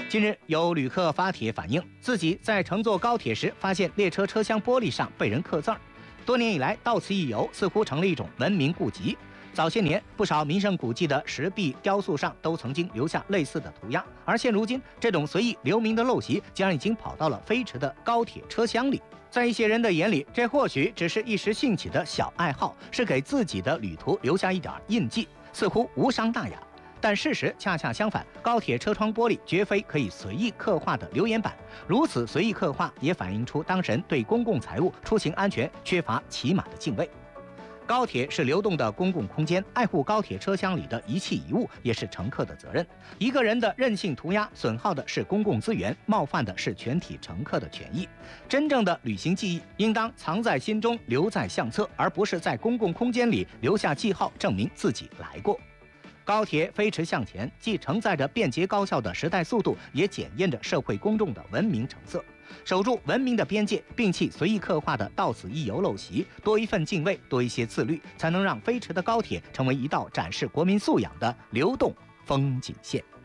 近日，有旅客发帖反映，自己在乘坐高铁时发现列车车厢玻璃上被人刻字儿。多年以来，到此一游似乎成了一种文明痼疾。早些年，不少名胜古迹的石壁雕塑上都曾经留下类似的涂鸦，而现如今，这种随意留名的陋习竟然已经跑到了飞驰的高铁车厢里。在一些人的眼里，这或许只是一时兴起的小爱好，是给自己的旅途留下一点印记，似乎无伤大雅。但事实恰恰相反，高铁车窗玻璃绝非可以随意刻画的留言板，如此随意刻画也反映出当事人对公共财物、出行安全缺乏起码的敬畏。高铁是流动的公共空间，爱护高铁车厢里的一器一物也是乘客的责任。一个人的任性涂鸦损耗的是公共资源，冒犯的是全体乘客的权益。真正的旅行记忆应当藏在心中，留在相册，而不是在公共空间里留下记号，证明自己来过。高铁飞驰向前，既承载着便捷高效的时代速度，也检验着社会公众的文明成色。守住文明的边界，摒弃随意刻画的到此一游陋习，多一份敬畏，多一些自律，才能让飞驰的高铁成为一道展示国民素养的流动风景线。